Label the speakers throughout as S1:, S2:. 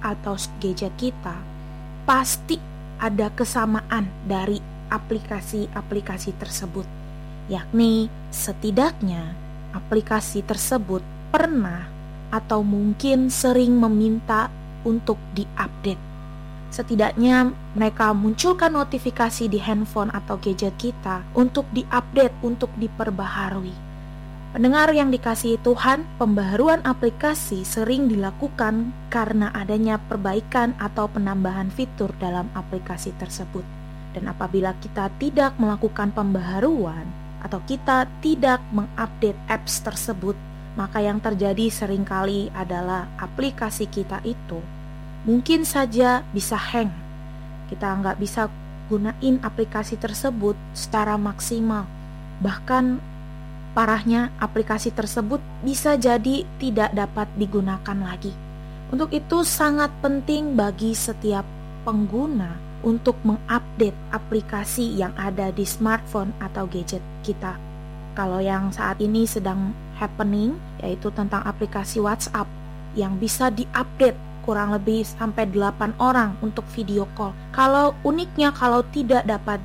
S1: atau gadget kita, pasti ada kesamaan dari aplikasi-aplikasi tersebut. Yakni setidaknya aplikasi tersebut pernah atau mungkin sering meminta untuk diupdate. Setidaknya mereka munculkan notifikasi di handphone atau gadget kita untuk diupdate, untuk diperbaharui. Pendengar yang dikasihi Tuhan, pembaharuan aplikasi sering dilakukan karena adanya perbaikan atau penambahan fitur dalam aplikasi tersebut. Dan apabila kita tidak melakukan pembaharuan atau kita tidak mengupdate apps tersebut, maka yang terjadi seringkali adalah aplikasi kita itu mungkin saja bisa hang. Kita nggak bisa gunain aplikasi tersebut secara maksimal. Bahkan parahnya, aplikasi tersebut bisa jadi tidak dapat digunakan lagi. Untuk itu sangat penting bagi setiap pengguna untuk mengupdate aplikasi yang ada di smartphone atau gadget kita. Kalau yang saat ini sedang happening, yaitu tentang aplikasi WhatsApp yang bisa diupdate kurang lebih sampai 8 orang untuk video call. Kalau uniknya, kalau tidak dapat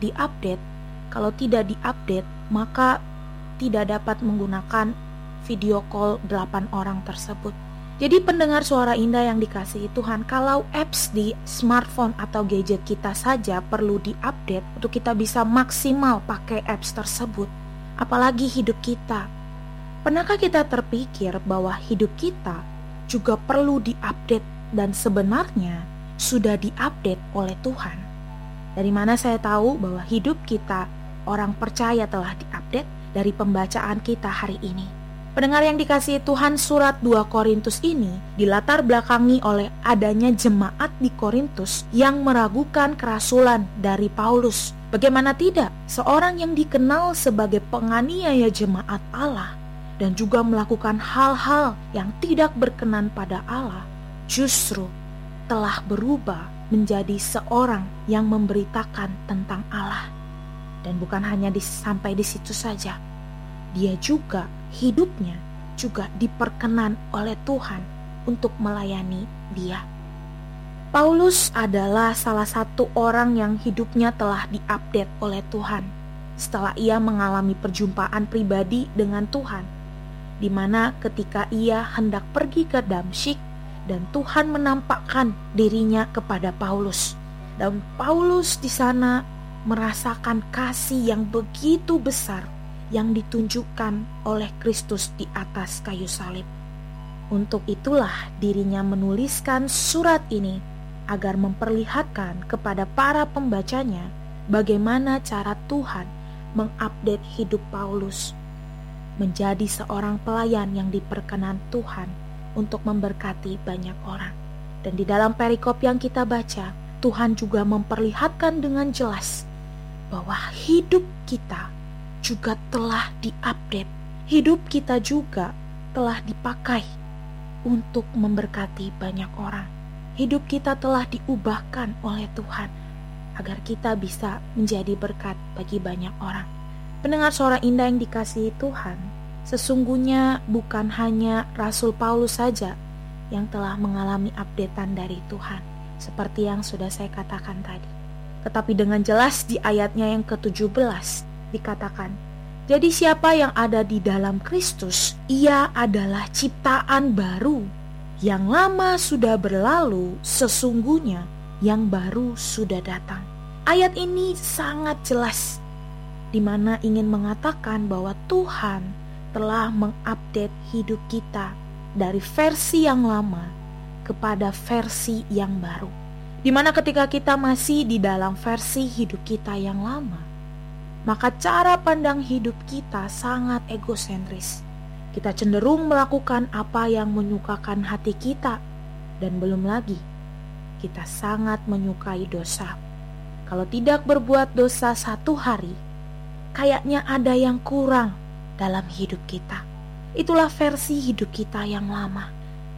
S1: diupdate, maka tidak dapat menggunakan video call 8 orang tersebut. Jadi pendengar suara indah yang dikasihi Tuhan, kalau apps di smartphone atau gadget kita saja perlu diupdate untuk kita bisa maksimal pakai apps tersebut, apalagi hidup kita. Pernahkah kita terpikir bahwa hidup kita juga perlu diupdate dan sebenarnya sudah diupdate oleh Tuhan? Dari mana saya tahu bahwa hidup kita orang percaya telah diupdate? Dari pembacaan kita hari ini. Pendengar yang dikasihi Tuhan, surat 2 Korintus ini dilatar belakangi oleh adanya jemaat di Korintus yang meragukan kerasulan dari Paulus. Bagaimana tidak, seorang yang dikenal sebagai penganiaya jemaat Allah dan juga melakukan hal-hal yang tidak berkenan pada Allah, justru telah berubah menjadi seorang yang memberitakan tentang Allah. Dan bukan hanya sampai di situ saja, dia juga hidupnya juga diperkenan oleh Tuhan untuk melayani Dia. Paulus adalah salah satu orang yang hidupnya telah diupdate oleh Tuhan setelah ia mengalami perjumpaan pribadi dengan Tuhan, di mana ketika ia hendak pergi ke Damsyik dan Tuhan menampakkan dirinya kepada Paulus. Dan Paulus di sana merasakan kasih yang begitu besar yang ditunjukkan oleh Kristus di atas kayu salib. Untuk itulah dirinya menuliskan surat ini agar memperlihatkan kepada para pembacanya bagaimana cara Tuhan mengupdate hidup Paulus menjadi seorang pelayan yang diperkenan Tuhan untuk memberkati banyak orang. Dan di dalam perikop yang kita baca, Tuhan juga memperlihatkan dengan jelas bahwa hidup kita juga telah diupdate. Hidup kita juga telah dipakai untuk memberkati banyak orang. Hidup kita telah diubahkan oleh Tuhan agar kita bisa menjadi berkat bagi banyak orang. Pendengar suara indah yang dikasihi Tuhan, sesungguhnya bukan hanya Rasul Paulus saja yang telah mengalami updatean dari Tuhan, seperti yang sudah saya katakan tadi. Tetapi dengan jelas di ayatnya yang ke-17 dikatakan, jadi siapa yang ada di dalam Kristus, ia adalah ciptaan baru. Yang lama sudah berlalu, sesungguhnya yang baru sudah datang. Ayat ini sangat jelas, di mana ingin mengatakan bahwa Tuhan telah mengupdate hidup kita dari versi yang lama kepada versi yang baru. Di mana ketika kita masih di dalam versi hidup kita yang lama, maka cara pandang hidup kita sangat egosentris. Kita cenderung melakukan apa yang menyukakan hati kita, dan belum lagi kita sangat menyukai dosa. Kalau tidak berbuat dosa 1 hari, kayaknya ada yang kurang dalam hidup kita. Itulah versi hidup kita yang lama.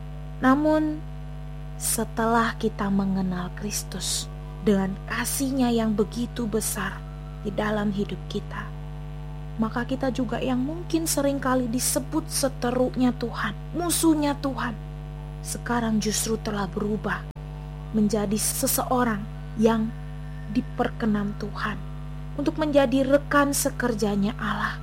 S1: Namun setelah kita mengenal Kristus dengan kasih-Nya yang begitu besar di dalam hidup kita, maka kita juga yang mungkin seringkali disebut seteruknya Tuhan, musuhnya Tuhan, sekarang justru telah berubah menjadi seseorang yang diperkenan Tuhan, untuk menjadi rekan sekerjanya Allah.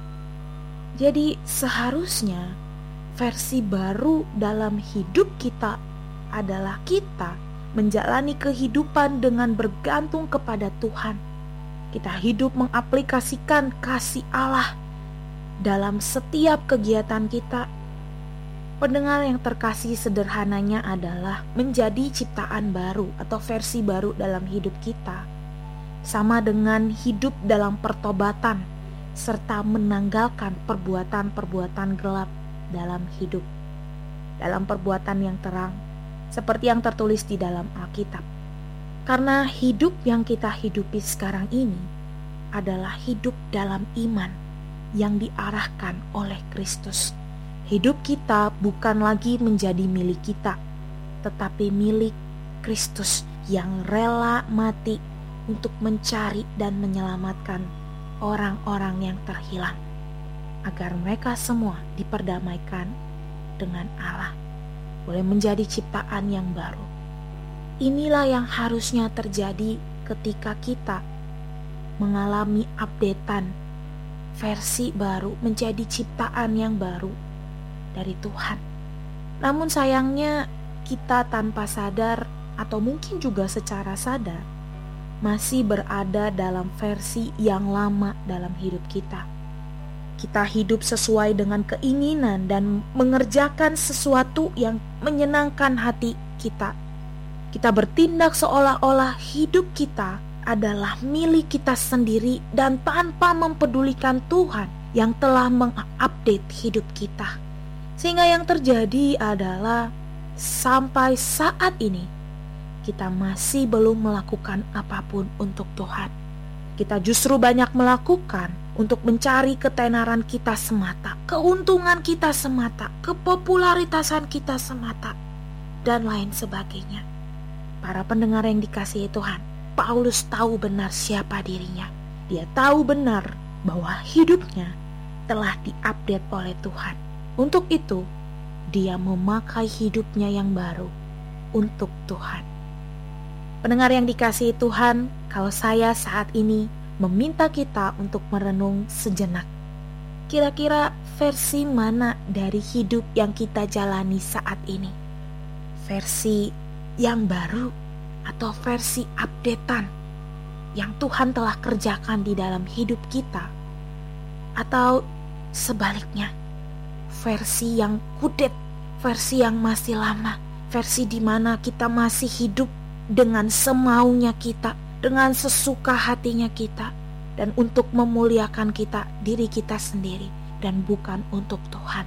S1: Jadi seharusnya versi baru dalam hidup kita adalah kita menjalani kehidupan dengan bergantung kepada Tuhan. Kita hidup mengaplikasikan kasih Allah dalam setiap kegiatan kita. Pendengar yang terkasih, sederhananya adalah menjadi ciptaan baru atau versi baru dalam hidup kita, sama dengan hidup dalam pertobatan serta menanggalkan perbuatan-perbuatan gelap dalam hidup, dalam perbuatan yang terang, seperti yang tertulis di dalam Alkitab. Karena hidup yang kita hidupi sekarang ini adalah hidup dalam iman yang diarahkan oleh Kristus. Hidup kita bukan lagi menjadi milik kita, tetapi milik Kristus yang rela mati untuk mencari dan menyelamatkan orang-orang yang terhilang, agar mereka semua diperdamaikan dengan Allah, boleh menjadi ciptaan yang baru. Inilah yang harusnya terjadi ketika kita mengalami updatean versi baru, menjadi ciptaan yang baru dari Tuhan. Namun sayangnya kita tanpa sadar atau mungkin juga secara sadar masih berada dalam versi yang lama dalam hidup kita. Kita hidup sesuai dengan keinginan dan mengerjakan sesuatu yang menyenangkan hati kita. Kita bertindak seolah-olah hidup kita adalah milik kita sendiri dan tanpa mempedulikan Tuhan yang telah mengupdate hidup kita. Sehingga yang terjadi adalah sampai saat ini kita masih belum melakukan apapun untuk Tuhan. Kita justru banyak melakukan untuk mencari ketenaran kita semata, keuntungan kita semata, kepopularitasan kita semata, dan lain sebagainya. Para pendengar yang dikasihi Tuhan, Paulus tahu benar siapa dirinya. Dia tahu benar bahwa hidupnya telah diupdate oleh Tuhan. Untuk itu, dia memakai hidupnya yang baru untuk Tuhan. Pendengar yang dikasihi Tuhan, kalau saya saat ini meminta kita untuk merenung sejenak, kira-kira versi mana dari hidup yang kita jalani saat ini? Versi yang baru atau versi updatean yang Tuhan telah kerjakan di dalam hidup kita? Atau sebaliknya, versi yang kudet, versi yang masih lama, versi di mana kita masih hidup dengan semaunya kita, dengan sesuka hatinya kita, dan untuk memuliakan diri kita sendiri, dan bukan untuk Tuhan.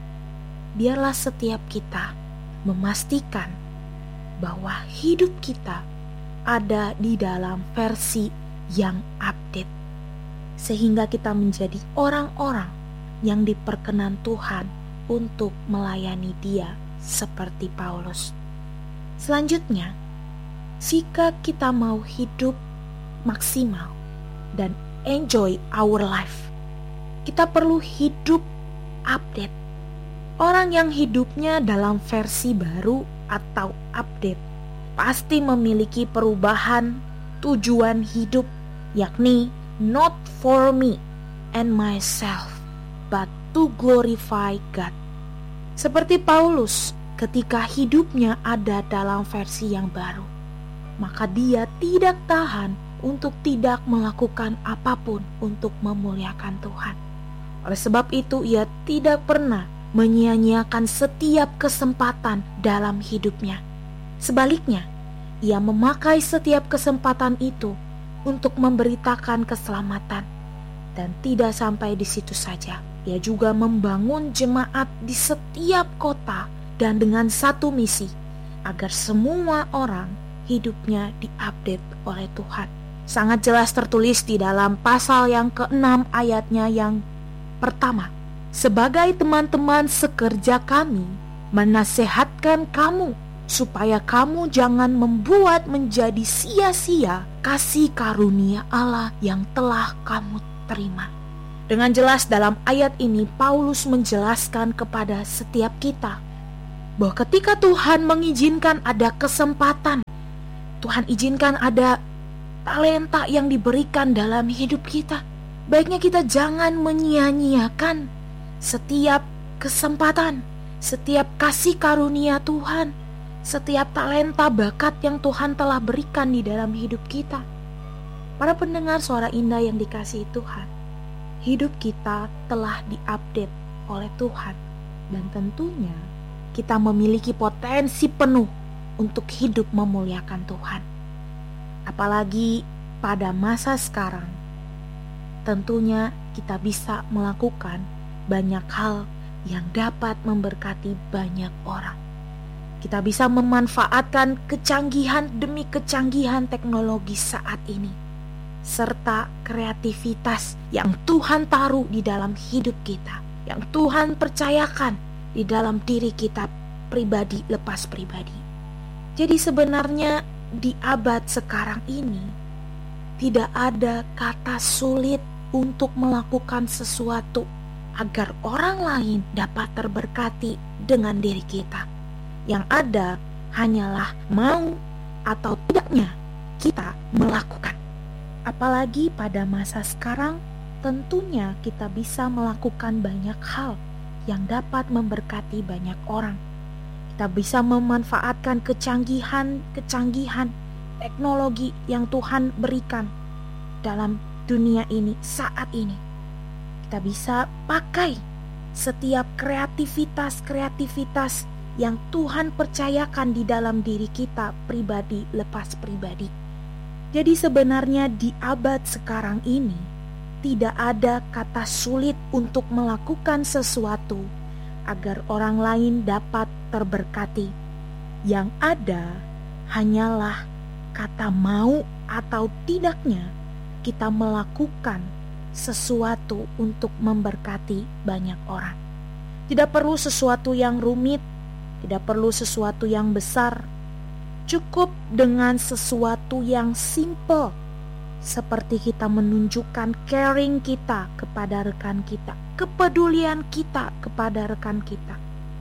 S1: Biarlah setiap kita memastikan bahwa hidup kita ada di dalam versi yang update, sehingga kita menjadi orang-orang yang diperkenan Tuhan untuk melayani Dia seperti Paulus. Selanjutnya, jika kita mau hidup maksimal dan enjoy our life, kita perlu hidup update. Orang yang hidupnya dalam versi baru atau update pasti memiliki perubahan tujuan hidup, yakni not for me and myself, but to glorify God. Seperti Paulus, ketika hidupnya ada dalam versi yang baru, maka dia tidak tahan untuk tidak melakukan apapun untuk memuliakan Tuhan. Oleh sebab itu, ia tidak pernah menyia-nyiakan setiap kesempatan dalam hidupnya. Sebaliknya, ia memakai setiap kesempatan itu untuk memberitakan keselamatan. Dan tidak sampai di situ saja, ia juga membangun jemaat di setiap kota dan dengan satu misi, agar semua orang hidupnya diupdate oleh Tuhan. Sangat jelas tertulis di dalam pasal yang ke-6 ayatnya yang pertama. Sebagai teman-teman sekerja kami, menasehatkan kamu supaya kamu jangan membuat menjadi sia-sia kasih karunia Allah yang telah kamu terima. Dengan jelas dalam ayat ini Paulus menjelaskan kepada setiap kita bahwa ketika Tuhan mengizinkan ada kesempatan Tuhan izinkan ada talenta yang diberikan dalam hidup kita, baiknya kita jangan menyia-nyiakan setiap kesempatan, setiap kasih karunia Tuhan, setiap talenta bakat yang Tuhan telah berikan di dalam hidup kita. Para pendengar suara indah yang dikasihi Tuhan, hidup kita telah diupdate oleh Tuhan, dan tentunya kita memiliki potensi penuh untuk hidup memuliakan Tuhan. Apalagi pada masa sekarang, tentunya kita bisa melakukan banyak hal yang dapat memberkati banyak orang. Kita bisa memanfaatkan kecanggihan demi kecanggihan teknologi saat ini, serta kreativitas yang Tuhan taruh di dalam hidup kita, yang Tuhan percayakan di dalam diri kita pribadi lepas pribadi. Jadi sebenarnya di abad sekarang ini tidak ada kata sulit untuk melakukan sesuatu agar orang lain dapat terberkati dengan diri kita. Yang ada hanyalah mau atau tidaknya kita melakukan. Apalagi pada masa sekarang, tentunya kita bisa melakukan banyak hal yang dapat memberkati banyak orang. Kita bisa memanfaatkan kecanggihan teknologi yang Tuhan berikan dalam dunia ini saat ini. Kita bisa pakai setiap kreativitas yang Tuhan percayakan di dalam diri kita pribadi lepas pribadi. Jadi sebenarnya di abad sekarang ini tidak ada kata sulit untuk melakukan sesuatu agar orang lain dapat terberkati. Yang ada hanyalah kata mau atau tidaknya kita melakukan sesuatu untuk memberkati banyak orang. Tidak perlu sesuatu yang rumit, tidak perlu sesuatu yang besar. Cukup dengan sesuatu yang simple, seperti kita menunjukkan caring kita kepada rekan kita, kepedulian kita kepada rekan kita.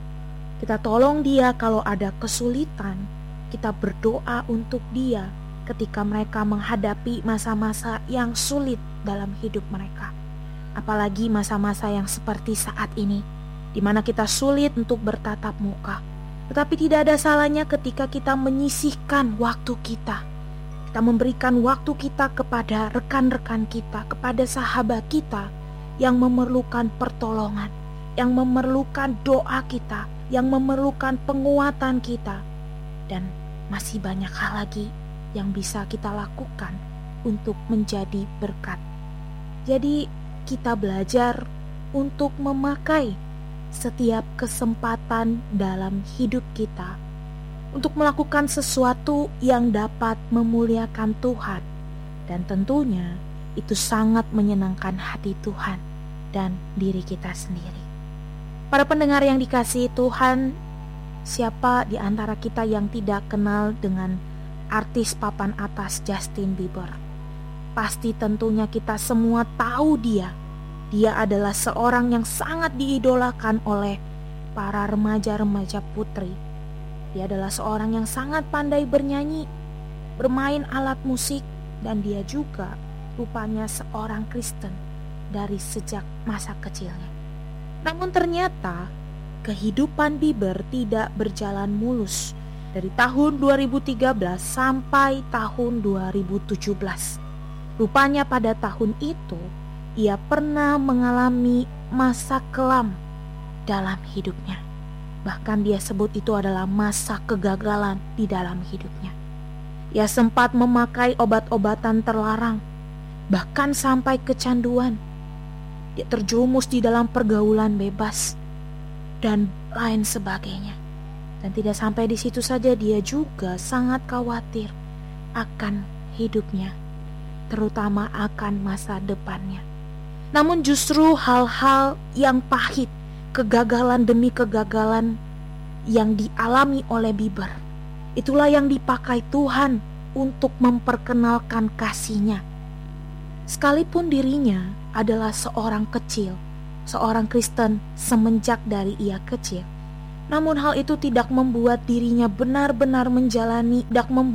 S1: Kita tolong dia kalau ada kesulitan, kita berdoa untuk dia ketika mereka menghadapi masa-masa yang sulit dalam hidup mereka. Apalagi masa-masa yang seperti saat ini, di mana kita sulit untuk bertatap muka. Tetapi tidak ada salahnya ketika kita menyisihkan waktu kita. Kita memberikan waktu kita kepada rekan-rekan kita, kepada sahabat kita yang memerlukan pertolongan, yang memerlukan doa kita, yang memerlukan penguatan kita. Dan masih banyak hal lagi yang bisa kita lakukan untuk menjadi berkat. Jadi kita belajar untuk memakai setiap kesempatan dalam hidup kita untuk melakukan sesuatu yang dapat memuliakan Tuhan, dan tentunya itu sangat menyenangkan hati Tuhan dan diri kita sendiri. Para pendengar yang dikasihi Tuhan, siapa di antara kita yang tidak kenal dengan artis papan atas Justin Bieber? Pasti tentunya kita semua tahu dia. Dia adalah seorang yang sangat diidolakan oleh para remaja-remaja putri. Dia adalah seorang yang sangat pandai bernyanyi, bermain alat musik, dan dia juga rupanya seorang Kristen dari sejak masa kecilnya. Namun ternyata kehidupan Bieber tidak berjalan mulus dari tahun 2013 sampai tahun 2017. Rupanya pada tahun itu ia pernah mengalami masa kelam dalam hidupnya. Bahkan dia sebut itu adalah masa kegagalan di dalam hidupnya. Ia sempat memakai obat-obatan terlarang, bahkan sampai kecanduan. Dia terjerumus di dalam pergaulan bebas dan lain sebagainya. Dan tidak sampai di situ saja, dia juga sangat khawatir akan hidupnya, terutama akan masa depannya. Namun justru hal-hal yang pahit, kegagalan demi kegagalan yang dialami oleh Bieber, itulah yang dipakai Tuhan untuk memperkenalkan kasih-Nya. Sekalipun dirinya adalah seorang kecil, seorang Kristen semenjak dari ia kecil, namun hal itu tidak membuat dirinya benar-benar menjalani, tidak membuat